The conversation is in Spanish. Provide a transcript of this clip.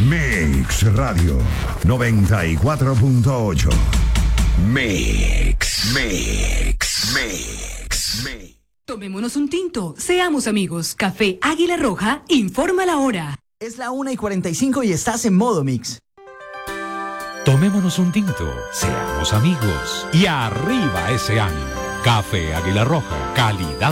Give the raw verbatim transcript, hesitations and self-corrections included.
Mix Radio noventa y cuatro punto ocho. Mix, Mix, Mix, Mix. Tomémonos un tinto, seamos amigos. Café Águila Roja, informa la hora. Es la una y cuarenta y cinco y estás en modo Mix. Tomémonos un tinto, seamos amigos y arriba ese ánimo. Café Águila Roja, calidad